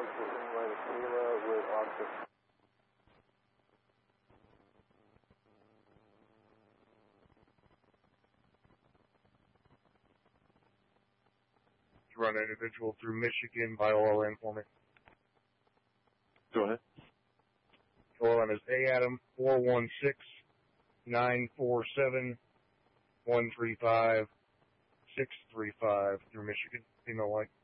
inline Kayla with Oscar. Run an individual through Michigan by OLN for me. Go ahead. OLN is A Adam 416-947-135-635 through Michigan. Female white.